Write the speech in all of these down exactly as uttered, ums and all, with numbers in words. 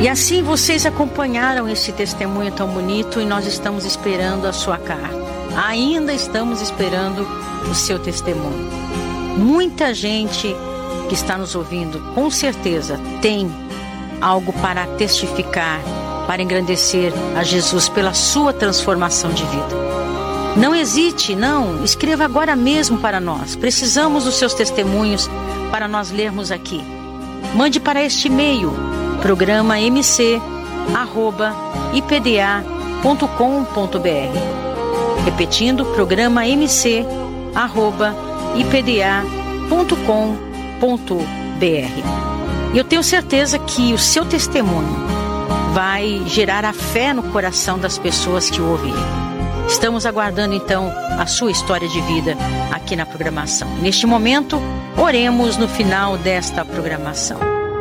E assim vocês acompanharam esse testemunho tão bonito e nós estamos esperando a sua carta. Ainda estamos esperando o seu testemunho. Muita gente que está nos ouvindo, com certeza, tem algo para testificar, para engrandecer a Jesus pela sua transformação de vida. Não hesite, não, escreva agora mesmo para nós. Precisamos dos seus testemunhos para nós lermos aqui. Mande para este e-mail, programa m c arroba i p d a ponto com ponto b r. Repetindo, programa m c arroba i p d a ponto com ponto b r. E eu tenho certeza que o seu testemunho vai gerar a fé no coração das pessoas que o ouvirem. Estamos aguardando então a sua história de vida aqui na programação. Neste momento, oremos no final desta programação.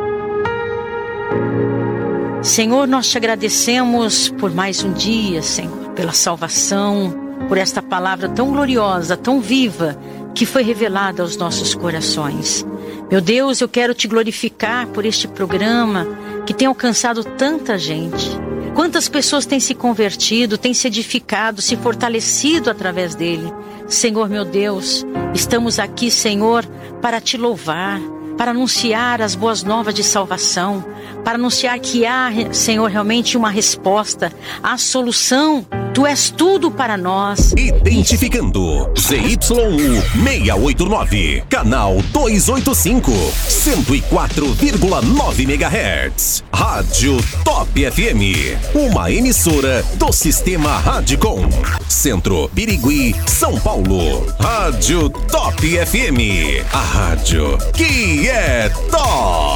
Senhor, nós te agradecemos por mais um dia, Senhor, pela salvação, por esta palavra tão gloriosa, tão viva, que foi revelada aos nossos corações. Meu Deus, eu quero te glorificar por este programa que tem alcançado tanta gente. Quantas pessoas têm se convertido, têm se edificado, se fortalecido através dele. Senhor, meu Deus, estamos aqui, Senhor, para te louvar, para anunciar as boas novas de salvação, para anunciar que há, Senhor, realmente uma resposta, há solução. Tu és tudo para nós. Identificando Z Y U seiscentos e oitenta e nove, canal duzentos e oitenta e cinco, cento e quatro vírgula nove megahertz. Rádio Top F M, uma emissora do Sistema Radicom. Centro, Birigui, São Paulo. Rádio Top F M, a rádio que é top.